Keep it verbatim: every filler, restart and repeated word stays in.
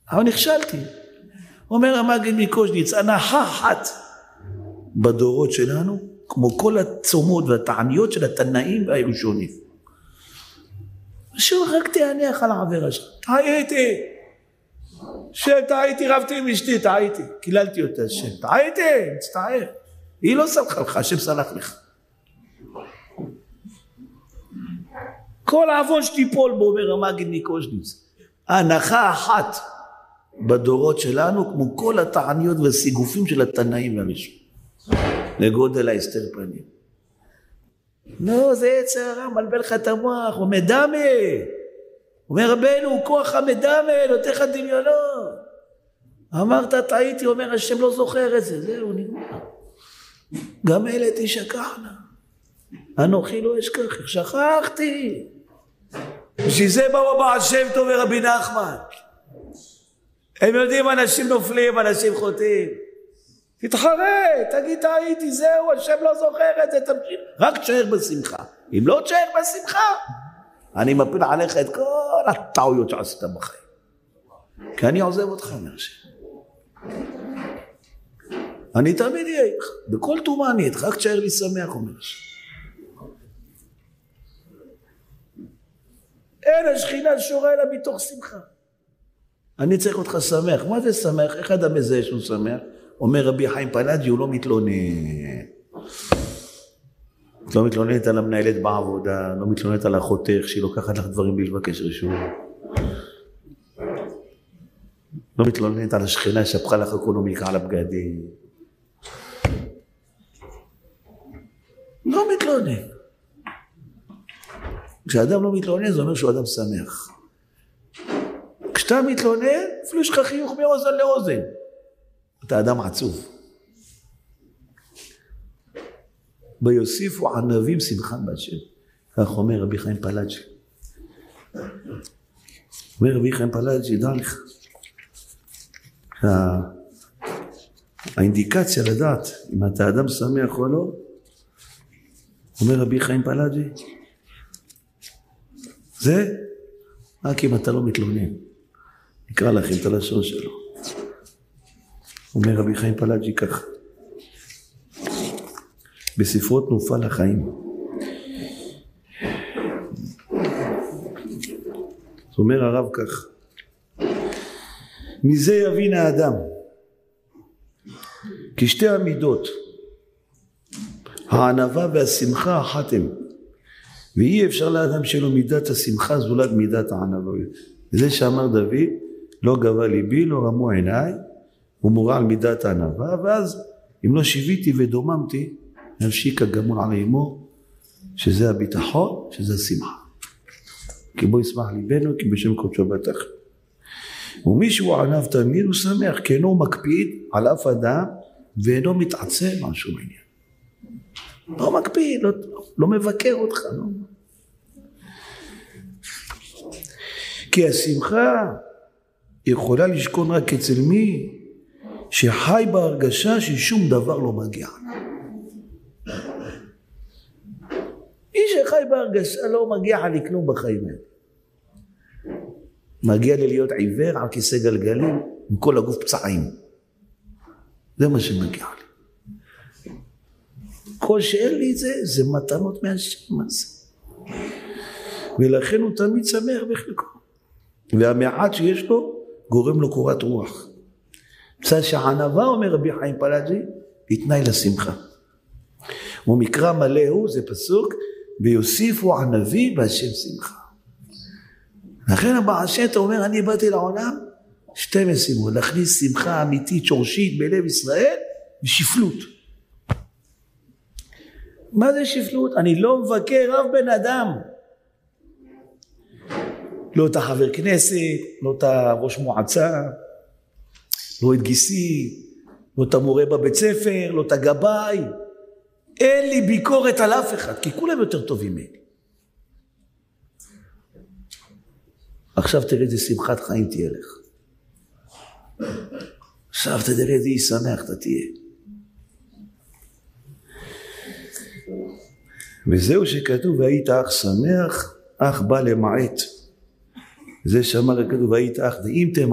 אבל נכשלתי. אומר המגד מקוז'ניץ, הנחה אחת בדורות שלנו, כמו כל הצומות והתעניות של התנאים והירושונים. שוב רק תענח על העבירה שלך. טעיתי. שם טעיתי, רבתי עם אשתי, טעיתי. קיללתי אותה שם. טעיתי, מצטער. היא לא סלחה לך, השם סלח לך. כל העוון שתיפול בו, אומר המגד מקוז'ניץ. הנחה אחת בדורות שלנו, כמו כל התעניות והסיגופים של התנאים והראשונים. לגודל ההסתר פנים. לא, זה יצר הרע, מלבל לך את המוח, הוא מדמה. אומר רבנו, כוח המדמה, נותן לך דמיונות. אמרת, טעיתי, אומר השם לא זוכר את זה, זהו, נגמר. גם אלה תשכחנה. אנוכי לא אשכח, שכחתי. בשביל זה באו בעל שם טוב ורבי נחמן. הם יודעים, אנשים נופלים, אנשים חוטאים. תתחרט, תגיד טעיתי, זהו, השם לא זוכר את זה, תמשיך. רק תשאר בשמחה. אם לא תשאר בשמחה, אני מפיל עליך את כל הטעויות שעשית בחיים. כי אני עוזב אותך מהשם. אני תמיד אהיה איתך, בכל תאומה אני איתך, רק תשאר לי שמח, אומר השם. אין השכינה שורה אלא מתוך שמחה. אני צריך אותך שמח. מה זה שמח? איך אדם מזהה שהוא שמח? אומר רבי חיים פלאג'י, הוא לא מתלונן. לא מתלוננת על המנהלת בעבודה, לא מתלוננת על אחותך שהיא לוקחת לך דברים בלי לבקש רשות. לא מתלוננת על השכנה שהפכה לך אקונומיקה על הבגדים. לא מתלונן. כשאדם לא מתלונן זה אומר שהוא אדם שמח. כשאתה מתלונן, אפילו יש לך חיוך מאוזן לאוזן. אתה אדם עצוב. ביוסיפו ענבים שמחן בהשם. כך אומר רבי חיים פלאג'י. אומר רבי חיים פלאג'י, דע לך. האינדיקציה לדעת אם אתה אדם שמח או לא, אומר רבי חיים פלאג'י, זה רק אם אתה לא מתלונן. נקרא לכם את הלשון שלו. אומר רבי חיים פלאג'י כך, בספרות תנופה לחיים. זאת אומר הרב כך, מזה יבין האדם, כי שתי המידות, הענווה והשמחה אחת הם, ואי אפשר לאדם שלו מידת השמחה זולת מידת הענווה. זה שאמר דוד, לא גבה ליבי, לא רמו עיניי, הוא מורה על מידת הענווה, ואז אם לא שיוויתי ודוממתי, נמשיק הגמול על אימו, שזה הביטחון, שזה השמחה. כי בו ישמח ליבנו, כי בשם קודשו בטח. ומישהו ענב תמיד הוא שמח, כי אינו מקפיד על אף אדם, ואינו מתעצם על שום עניין. לא מקפיד, לא, לא מבקר אותך. לא. כי השמחה יכולה לשכון רק אצל מי שחי בהרגשה ששום דבר לא מגיע. מי שחי בהרגשה לא מגיע לי כלום בחיים האלה. מגיע לי להיות עיוור על כיסא גלגלים עם כל הגוף פצעים. זה מה שמגיע לי. כל שאין לי את זה, זה מתנות מהשם הזה. ולכן הוא תמיד שמח בחלקו. והמעט שיש לו גורם לו קורת רוח. בסדר שהענווה, אומר רבי חיים פלאג'י, היא תנאי לשמחה. ומקרא מלא הוא, זה פסוק, ויוסיפו ענבי בהשם שמחה. לכן הבעל שם טוב אומר, אני באתי לעולם, שתי משימות, להכניס שמחה אמיתית, שורשית, בלב ישראל, ושפלות. מה זה שפלות? אני לא מבקר אף בן אדם. לא את החבר כנסת, לא את הראש מועצה, לא את גיסי, לא את המורה בבית ספר, לא את הגבאי. אין לי ביקורת על אף אחד, כי כולם יותר טובים ממני. עכשיו תראה איזה שמחת חיים תהיה לך. עכשיו תראה איזה שמח אתה תהיה. וזהו שכתוב, והיית אך שמח, אך בא למעט. זה שאמר הכתוב, והיית אך, ואם תמעט,